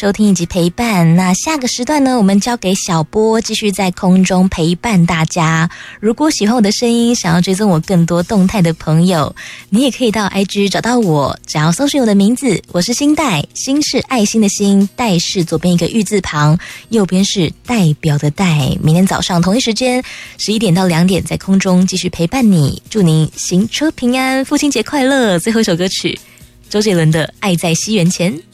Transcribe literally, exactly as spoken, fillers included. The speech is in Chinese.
收听以及陪伴。那下个时段呢，我们交给小波继续在空中陪伴大家。如果喜欢我的声音，想要追踪我更多动态的朋友，你也可以到 I G 找到我，只要搜寻我的名字，我是心代，心是爱心的心，代是左边一个玉字旁，右边是代表的代。明天早上同一时间十一点到两点，在空中继续陪伴你，祝您行车平安，父亲节快乐。最后一首歌曲，周杰伦的《爱在西元前》。